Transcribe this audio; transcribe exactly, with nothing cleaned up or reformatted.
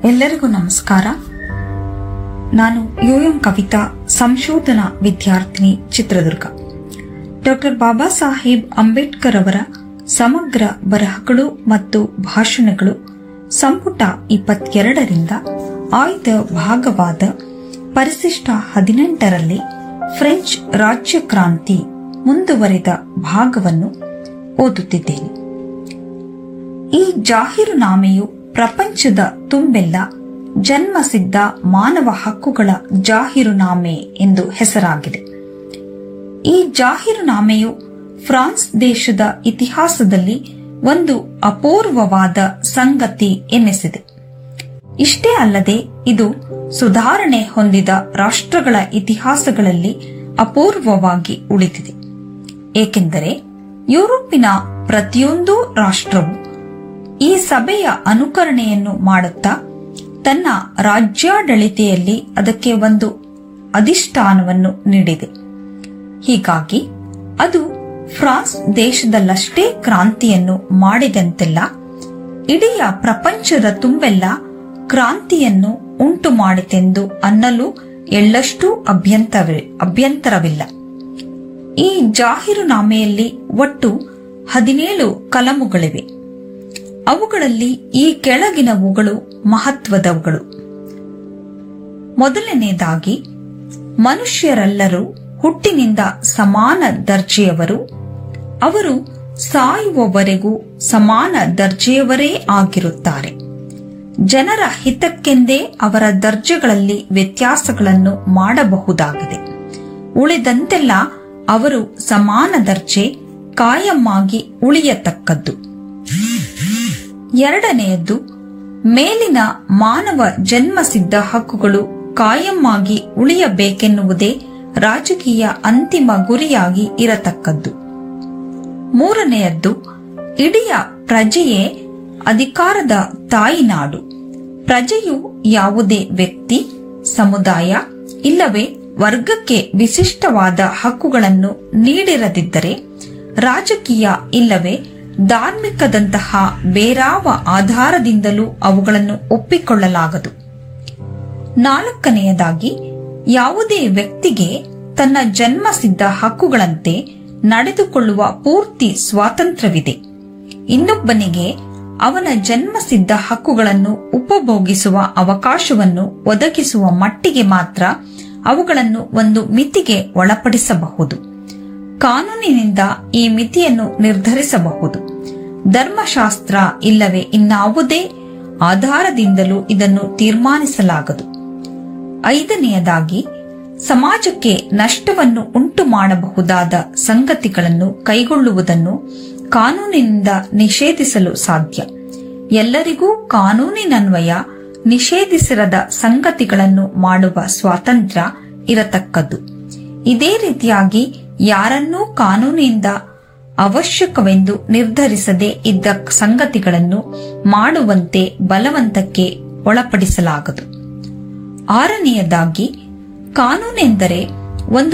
ಎಲ್ಲರಿಗೂ ನಮಸ್ಕಾರ. ನಾನು ಯುಎಂ ಕವಿತಾ, ಸಂಶೋಧನಾ ವಿದ್ಯಾರ್ಥಿನಿ, ಚಿತ್ರದುರ್ಗ. ಡಾಕ್ಟರ್ ಬಾಬಾ ಸಾಹೇಬ್ ಅಂಬೇಡ್ಕರ್ ಅವರ ಸಮಗ್ರ ಬರಹಗಳು ಮತ್ತು ಭಾಷಣಗಳು ಸಂಪುಟ ಇಪ್ಪತ್ತೆರಡರಿಂದ ಆಯ್ದ ಭಾಗವಾದ ಪರಿಶಿಷ್ಟ ಹದಿನೆಂಟರಲ್ಲಿ ಫ್ರೆಂಚ್ ರಾಜ್ಯ ಕ್ರಾಂತಿ ಮುಂದುವರೆದ ಭಾಗವನ್ನು ಓದುತ್ತಿದ್ದೇನೆ. ಈ ಜಾಹೀರುನಾಮೆಯು ಪ್ರಪಂಚದ ತುಂಬೆಲ್ಲ ಜನ್ಮಸಿದ್ಧ ಮಾನವ ಹಕ್ಕುಗಳ ಜಾಹೀರುನಾಮೆ ಎಂದು ಹೆಸರಾಗಿದೆ. ಈ ಜಾಹೀರುನಾಮೆಯು ಫ್ರಾನ್ಸ್ ದೇಶದ ಇತಿಹಾಸದಲ್ಲಿ ಒಂದು ಅಪೂರ್ವವಾದ ಸಂಗತಿ ಎನ್ನಿಸಿದೆ. ಇಷ್ಟೇ ಅಲ್ಲದೆ ಇದು ಸುಧಾರಣೆ ಹೊಂದಿದ ರಾಷ್ಟ್ರಗಳ ಇತಿಹಾಸಗಳಲ್ಲಿ ಅಪೂರ್ವವಾಗಿ ಉಳಿದಿದೆ. ಏಕೆಂದರೆ ಯುರೋಪಿನ ಪ್ರತಿಯೊಂದು ರಾಷ್ಟ್ರವು ಈ ಸಭೆಯ ಅನುಕರಣೆಯನ್ನು ಮಾಡುತ್ತಾ ತನ್ನ ರಾಜ್ಯಾಡಳಿತೆಯಲ್ಲಿ ಅದಕ್ಕೆ ಒಂದು ಅಧಿಷ್ಠಾನವನ್ನು ನೀಡಿದೆ. ಹೀಗಾಗಿ ಅದು ಫ್ರಾನ್ಸ್ ದೇಶದಲ್ಲಷ್ಟೇ ಕ್ರಾಂತಿಯನ್ನು ಮಾಡಿದಂತೆಲ್ಲ ಇಡೀ ಪ್ರಪಂಚದ ತುಂಬೆಲ್ಲ ಕ್ರಾಂತಿಯನ್ನು ಉಂಟು ಮಾಡಿತೆಂದು ಅನ್ನಲು ಎಳ್ಳಷ್ಟೂ ಅಭ್ಯಂತರವಿಲ್ಲ. ಈ ಜಾಹೀರುನಾಮೆಯಲ್ಲಿ ಒಟ್ಟು ಹದಿನೇಳು ಕಲಮುಗಳಿವೆ. ಅವುಗಳಲ್ಲಿ ಈ ಕೆಳಗಿನವುಗಳು ಮಹತ್ವದವುಗಳು. ಮೊದಲನೆಯದಾಗಿ, ಮನುಷ್ಯರೆಲ್ಲರೂ ಹುಟ್ಟಿನಿಂದ ಸಮಾನ ದರ್ಜೆಯವರು, ಅವರು ಸಾಯುವವರೆಗೂ ಸಮಾನ ದರ್ಜೆಯವರೇ ಆಗಿರುತ್ತಾರೆ. ಜನರ ಹಿತಕ್ಕೆಂದೇ ಅವರ ದರ್ಜೆಗಳಲ್ಲಿ ವ್ಯತ್ಯಾಸಗಳನ್ನು ಮಾಡಬಹುದಾಗಿದೆ. ಉಳಿದಂತೆಲ್ಲ ಅವರು ಸಮಾನ ದರ್ಜೆ ಕಾಯಮ್ಮಾಗಿ ಉಳಿಯತಕ್ಕದ್ದು. ಎರಡನೆಯದ್ದು, ಮೇಲಿನ ಮಾನವ ಜನ್ಮಸಿದ್ಧ ಹಕ್ಕುಗಳು ಕಾಯಮ್ಮಾಗಿ ಉಳಿಯಬೇಕೆನ್ನುವುದೇ ರಾಜಕೀಯ ಅಂತಿಮ ಗುರಿಯಾಗಿ ಇರತಕ್ಕದ್ದು. ಮೂರನೆಯದ್ದು, ಇಡೀ ಪ್ರಜೆಯೇ ಅಧಿಕಾರದ ತಾಯಿನಾಡು. ಪ್ರಜೆಯು ಯಾವುದೇ ವ್ಯಕ್ತಿ, ಸಮುದಾಯ ಇಲ್ಲವೇ ವರ್ಗಕ್ಕೆ ವಿಶಿಷ್ಟವಾದ ಹಕ್ಕುಗಳನ್ನು ನೀಡಿರದಿದ್ದರೆ ರಾಜಕೀಯ ಇಲ್ಲವೇ ಧಾರ್ಮಿಕದಂತಹ ಬೇರಾವ ಆಧಾರದಿಂದಲೂ ಅವುಗಳನ್ನು ಒಪ್ಪಿಕೊಳ್ಳಲಾಗದು. ನಾಲ್ಕನೆಯದಾಗಿ, ಯಾವುದೇ ವ್ಯಕ್ತಿಗೆ ತನ್ನ ಜನ್ಮಸಿದ್ಧ ಹಕ್ಕುಗಳಂತೆ ನಡೆದುಕೊಳ್ಳುವ ಪೂರ್ತಿ ಸ್ವಾತಂತ್ರ್ಯವಿದೆ. ಇನ್ನೊಬ್ಬನಿಗೆ ಅವನ ಜನ್ಮಸಿದ್ಧ ಹಕ್ಕುಗಳನ್ನು ಉಪಭೋಗಿಸುವ ಅವಕಾಶವನ್ನು ಒದಗಿಸುವ ಮಟ್ಟಿಗೆ ಮಾತ್ರ ಅವುಗಳನ್ನು ಒಂದು ಮಿತಿಗೆ ಒಳಪಡಿಸಬಹುದು. ಕಾನೂನಿನಿಂದ ಈ ಮಿತಿಯನ್ನು ನಿರ್ಧರಿಸಬಹುದು. ಧರ್ಮಶಾಸ್ತ್ರ ಇಲ್ಲವೇ ಇನ್ನಾವುದೇ ಆಧಾರದಿಂದಲೂ ಇದನ್ನು ತೀರ್ಮಾನಿಸಲಾಗದು. ಐದನೆಯದಾಗಿ, ಸಮಾಜಕ್ಕೆ ನಷ್ಟವನ್ನು ಉಂಟು ಮಾಡಬಹುದಾದ ಸಂಗತಿಗಳನ್ನು ಕೈಗೊಳ್ಳುವುದನ್ನು ಕಾನೂನಿನಿಂದ ನಿಷೇಧಿಸಲು ಸಾಧ್ಯ. ಎಲ್ಲರಿಗೂ ಕಾನೂನಿನನ್ವಯ ನಿಷೇಧಿಸಿರದ ಸಂಗತಿಗಳನ್ನು ಮಾಡುವ ಸ್ವಾತಂತ್ರ್ಯ ಇರತಕ್ಕದ್ದು. ಇದೇ ರೀತಿಯಾಗಿ ಯಾರನ್ನೂ ಕಾನೂನಿನಿಂದ ಅವಶ್ಯಕವೆಂದು ನಿರ್ಧರಿಸದೇ ಇದ್ದ ಸಂಗತಿಗಳನ್ನು ಮಾಡುವಂತೆ ಬಲವಂತಕ್ಕೆ ಒಳಪಡಿಸಲಾಗದು. ಆರನೆಯದಾಗಿ, ಕಾನೂನೆಂದರೆ